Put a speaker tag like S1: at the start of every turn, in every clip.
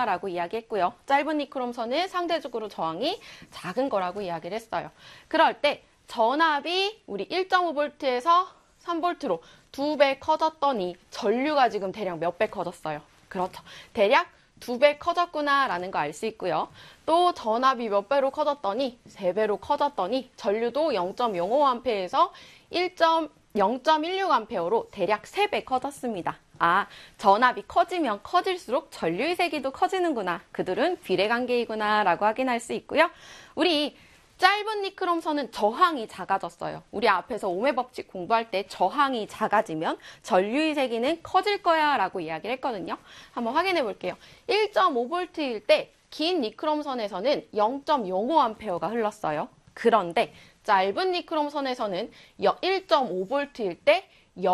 S1: 거다라고 이야기했고요. 짧은 니크롬선은 상대적으로 저항이 작은 거라고 이야기를 했어요. 그럴 때 전압이 우리 1.5V에서 3V로 2배 커졌더니 전류가 지금 대략 몇 배 커졌어요? 그렇죠. 대략 2배 커졌구나라는 거 알 수 있고요. 또 전압이 몇 배로 커졌더니 3배로 커졌더니 전류도 0.05A에서 0.16A로 대략 3배 커졌습니다. 아, 전압이 커지면 커질수록 전류의 세기도 커지는구나. 그들은 비례관계이구나 라고 확인할 수 있고요. 우리 짧은 니크롬선은 저항이 작아졌어요. 우리 앞에서 오음의 법칙 공부할 때 저항이 작아지면 전류의 세기는 커질 거야 라고 이야기를 했거든요. 한번 확인해 볼게요. 1.5V일 때 긴 니크롬선에서는 0.05A가 흘렀어요. 그런데 짧은 니크롬선에서는 1.5V일 때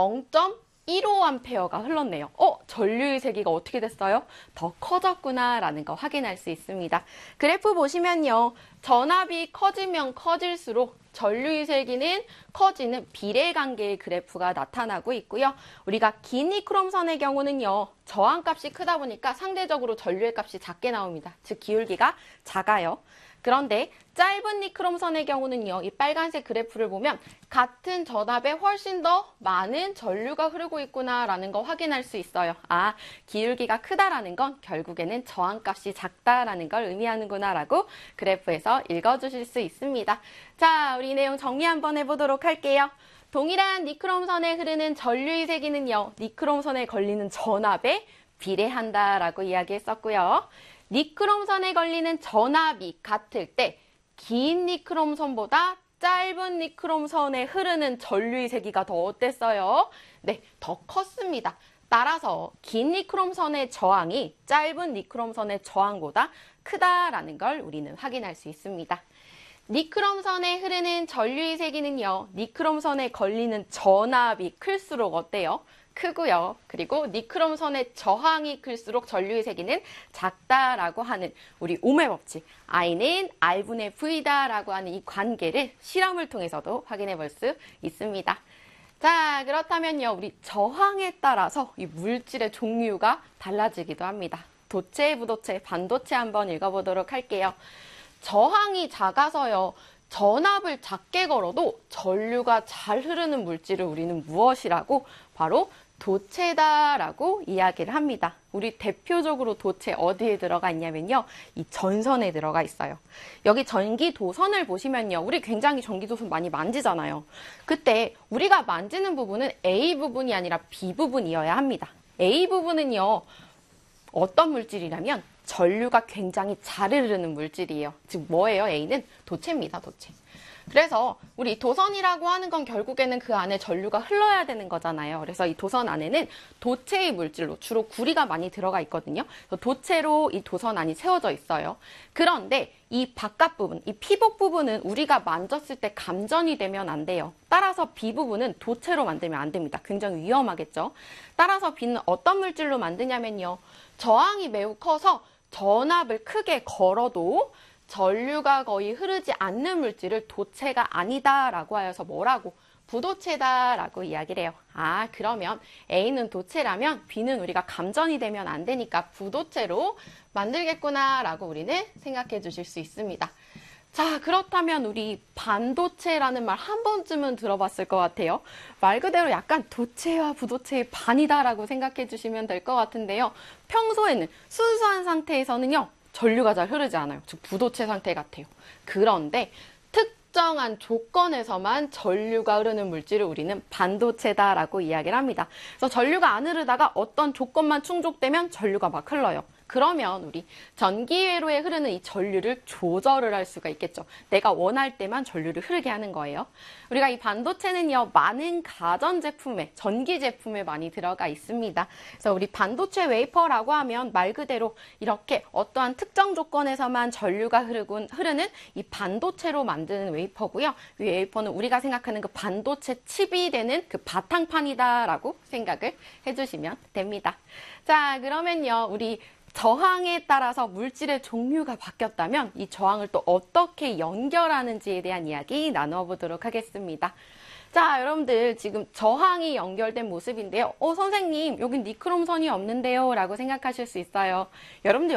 S1: 0.15A가 흘렀네요. 전류의 세기가 어떻게 됐어요? 더 커졌구나라는 거 확인할 수 있습니다. 그래프 보시면요. 전압이 커지면 커질수록 전류의 세기는 커지는 비례관계의 그래프가 나타나고 있고요. 우리가 긴 니크롬선의 경우는요. 저항값이 크다 보니까 상대적으로 전류의 값이 작게 나옵니다. 즉 기울기가 작아요. 그런데 짧은 니크롬선의 경우는요. 이 빨간색 그래프를 보면 같은 전압에 훨씬 더 많은 전류가 흐르고 있구나라는 거 확인할 수 있어요. 아, 기울기가 크다라는 건 결국에는 저항값이 작다라는 걸 의미하는구나라고 그래프에서 읽어주실 수 있습니다. 자, 우리 내용 정리 한번 해보도록 할게요. 동일한 니크롬선에 흐르는 전류의 세기는요. 니크롬선에 걸리는 전압에 비례한다라고 이야기했었고요. 니크롬선에 걸리는 전압이 같을 때 긴 니크롬선보다 짧은 니크롬선에 흐르는 전류의 세기가 더 어땠어요? 네, 더 컸습니다. 따라서 긴 니크롬선의 저항이 짧은 니크롬선의 저항보다 크다라는 걸 우리는 확인할 수 있습니다. 니크롬선에 흐르는 전류의 세기는요. 니크롬선에 걸리는 전압이 클수록 어때요? 크고요. 그리고 니크롬선의 저항이 클수록 전류의 세기는 작다라고 하는 우리 오음의 법칙 I는 R분의 V다라고 하는 이 관계를 실험을 통해서도 확인해 볼 수 있습니다. 자, 그렇다면요. 우리 저항에 따라서 이 물질의 종류가 달라지기도 합니다. 도체, 부도체, 반도체 한번 읽어보도록 할게요. 저항이 작아서요. 전압을 작게 걸어도 전류가 잘 흐르는 물질을 우리는 무엇이라고? 바로 도체다라고 이야기를 합니다. 우리 대표적으로 도체 어디에 들어가 있냐면요. 이 전선에 들어가 있어요. 여기 전기도선을 보시면요. 우리 굉장히 전기도선 많이 만지잖아요. 그때 우리가 만지는 부분은 A 부분이 아니라 B 부분이어야 합니다. A 부분은요. 어떤 물질이냐면 전류가 굉장히 잘 흐르는 물질이에요. 즉 뭐예요? A는 도체입니다. 도체. 그래서 우리 도선이라고 하는 건 결국에는 그 안에 전류가 흘러야 되는 거잖아요. 그래서 이 도선 안에는 도체의 물질로 주로 구리가 많이 들어가 있거든요. 도체로 이 도선 안이 세워져 있어요. 그런데 이 바깥 부분, 이 피복 부분은 우리가 만졌을 때 감전이 되면 안 돼요. 따라서 B 부분은 도체로 만들면 안 됩니다. 굉장히 위험하겠죠. 따라서 B는 어떤 물질로 만드냐면요. 저항이 매우 커서 전압을 크게 걸어도 전류가 거의 흐르지 않는 물질을 도체가 아니다라고 하여서 뭐라고? 부도체다라고 이야기를 해요. 아, 그러면 A는 도체라면 B는 우리가 감전이 되면 안 되니까 부도체로 만들겠구나라고 우리는 생각해 주실 수 있습니다. 자, 그렇다면 우리 반도체라는 말 한 번쯤은 들어봤을 것 같아요. 말 그대로 약간 도체와 부도체의 반이다라고 생각해 주시면 될 것 같은데요. 평소에는 순수한 상태에서는요. 전류가 잘 흐르지 않아요. 즉 부도체 상태 같아요. 그런데 특정한 조건에서만 전류가 흐르는 물질을 우리는 반도체다라고 이야기를 합니다. 그래서 전류가 안 흐르다가 어떤 조건만 충족되면 전류가 막 흘러요. 그러면 우리 전기회로에 흐르는 이 전류를 조절을 할 수가 있겠죠. 내가 원할 때만 전류를 흐르게 하는 거예요. 우리가 이 반도체는요, 많은 가전제품에, 전기제품에 많이 들어가 있습니다. 그래서 우리 반도체 웨이퍼라고 하면 말 그대로 이렇게 어떠한 특정 조건에서만 전류가 흐르는 이 반도체로 만드는 웨이퍼고요. 이 웨이퍼는 우리가 생각하는 그 반도체 칩이 되는 그 바탕판이다라고 생각을 해주시면 됩니다. 자, 그러면요, 우리 저항에 따라서 물질의 종류가 바뀌었다면 이 저항을 또 어떻게 연결하는지에 대한 이야기 나누어 보도록 하겠습니다. 자, 여러분들 지금 저항이 연결된 모습인데요. 선생님, 여긴 니크롬선이 없는데요? 라고 생각하실 수 있어요. 여러분들